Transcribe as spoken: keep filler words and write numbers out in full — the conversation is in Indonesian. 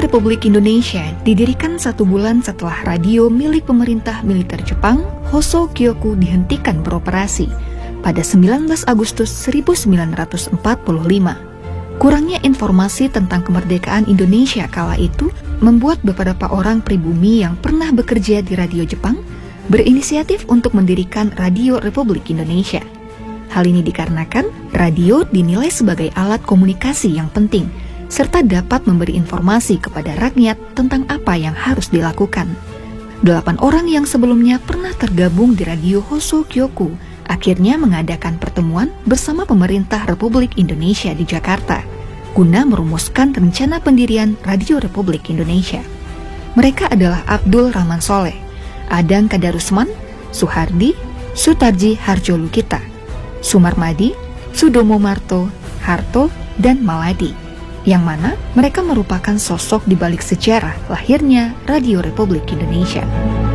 Republik Indonesia didirikan satu bulan setelah radio milik pemerintah militer Jepang, Hoso Kyoku, dihentikan beroperasi pada sembilan belas Agustus seribu sembilan ratus empat puluh lima. Kurangnya informasi tentang kemerdekaan Indonesia kala itu membuat beberapa orang pribumi yang pernah bekerja di radio Jepang berinisiatif untuk mendirikan Radio Republik Indonesia. Hal ini dikarenakan radio dinilai sebagai alat komunikasi yang penting, serta dapat memberi informasi kepada rakyat tentang apa yang harus dilakukan. Delapan orang yang sebelumnya pernah tergabung di Radio Hoso Kyoku akhirnya mengadakan pertemuan bersama pemerintah Republik Indonesia di Jakarta guna merumuskan rencana pendirian Radio Republik Indonesia. Mereka adalah Abdul Rahman Soleh, Adang Kadarusman, Suhardi, Sutarji Harjolukita, Sumarmadi, Sudomo Marto, Harto, dan Maladi, yang mana mereka merupakan sosok di balik sejarah lahirnya Radio Republik Indonesia.